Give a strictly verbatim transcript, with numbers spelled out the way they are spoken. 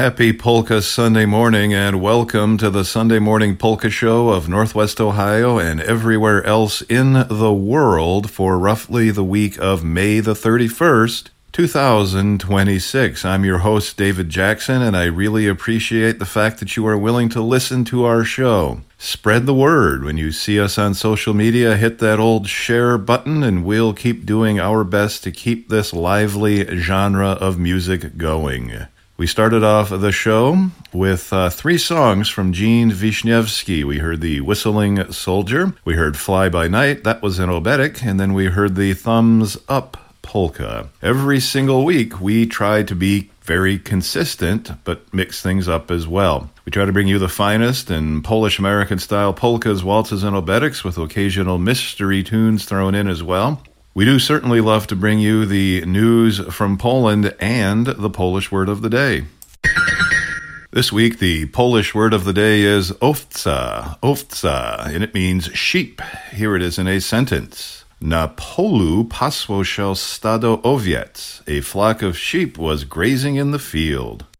Happy Polka Sunday morning and welcome to the Sunday Morning Polka Show of Northwest Ohio and everywhere else in the world for roughly the week of May the thirty-first, two thousand twenty-six. I'm your host, David Jackson, and I really appreciate the fact that you are willing to listen to our show. Spread the word. When you see us on social media, hit that old share button, and we'll keep doing our best to keep this lively genre of music going. We started off the show with uh, three songs from Gene Wisniewski. We heard the Whistling Soldier, we heard Fly By Night, that was an oberek, and then we heard the Thumbs Up polka. Every single week, we try to be very consistent, but mix things up as well. We try to bring you the finest in Polish-American-style polkas, waltzes, and obereks with occasional mystery tunes thrown in as well. We do certainly love to bring you the news from Poland and the Polish word of the day. This week, the Polish word of the day is owca, owca, and it means sheep. Here it is in a sentence. Na polu pasło się stado owiec. A flock of sheep was grazing in the field.